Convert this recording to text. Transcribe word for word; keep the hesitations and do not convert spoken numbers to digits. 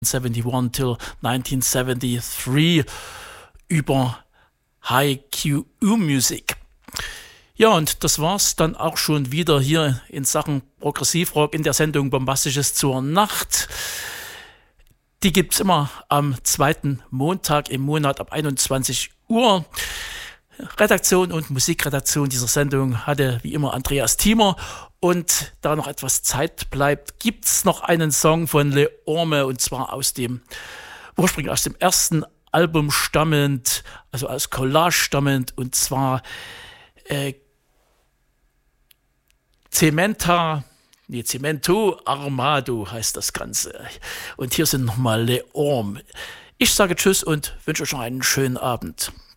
einundsiebzig till neunzehnhundertdreiundsiebzig über High Q U-Musik. Ja, und das war's dann auch schon wieder hier in Sachen Progressivrock in der Sendung Bombastisches zur Nacht. Die gibt's immer am zweiten Montag im Monat ab einundzwanzig Uhr. Redaktion und Musikredaktion dieser Sendung hatte wie immer Andreas Thiemer. Und da noch etwas Zeit bleibt, gibt's noch einen Song von Le Orme, und zwar aus dem, ursprünglich aus dem ersten Album stammend, also aus Collage stammend, und zwar äh, Cementa, nee, Cemento Armado heißt das Ganze. Und hier sind nochmal Le Orme. Ich sage Tschüss und wünsche euch noch einen schönen Abend.